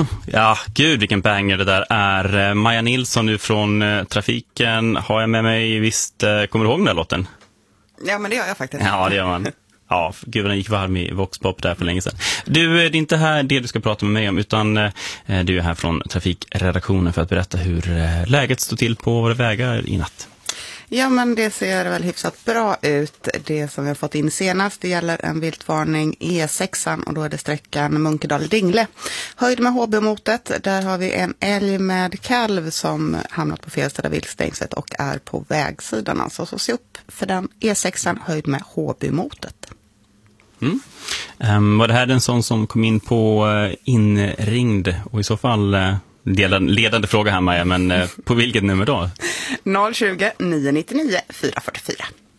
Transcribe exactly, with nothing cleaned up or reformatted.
Mm, ja, gud vilken banger det där är. Maja Nilsson nu från eh, Trafiken har jag med mig. Visst, eh, kommer du ihåg den där låten? Ja, men det gör jag faktiskt. Ja, det gör man. Ja, gud, den gick varm i Voxpop där för länge sedan. Du, det är inte här det du ska prata med mig om, utan eh, du är här från Trafikredaktionen för att berätta hur eh, läget står till på våra vägar i natt. Ja, men det ser väl hyfsat bra ut. Det som vi har fått in senast, det gäller en viltvarning E sexan och då är det sträckan Munkedal-Dingle. Höjd med H B-motet, där har vi en älg med kalv som hamnat på Fjällstad viltstängslet och är på vägsidan. Alltså, så se upp för den E sexan höjd med H B-motet. Mm. Um, var det här den sån som kom in på uh, inringd och i så fall uh, ledande, ledande fråga här Maja, men uh, på vilket nummer då? noll tjugo, nio nio nio, fyra fyra fyra.